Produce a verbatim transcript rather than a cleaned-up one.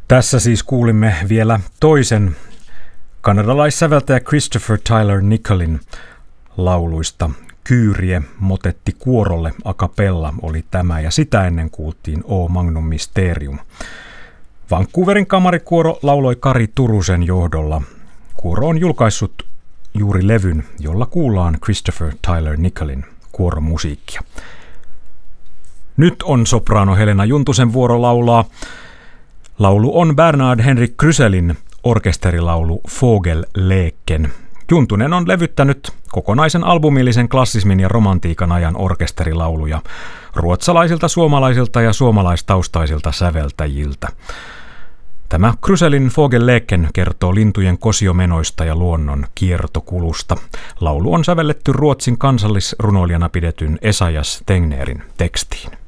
Tässä siis kuulimme vielä toisen kanadalaissäveltäjä Christopher Tyler Nicholin lauluista. Kyyrie motetti kuorolle a cappella oli tämä, ja sitä ennen kuultiin O Magnum Mysterium. Vancouverin kamarikuoro lauloi Kari Turusen johdolla. Kuoro on julkaissut juuri levyn, jolla kuullaan Christopher Tyler Nicholin kuoromusiikkia. Nyt on sopraano Helena Juntusen vuoro laulaa. Laulu on Bernard Henrik Kryselin orkesterilaulu Fågelleken. Juntunen on levyttänyt kokonaisen albumillisen klassismin ja romantiikan ajan orkesterilauluja ruotsalaisilta, suomalaisilta ja suomalaistaustaisilta säveltäjiltä. Tämä Kryselin Fågelleken kertoo lintujen kosiomenoista ja luonnon kiertokulusta. Laulu on sävelletty Ruotsin kansallisrunoilijana pidetyn Esaias Tegnérin tekstiin.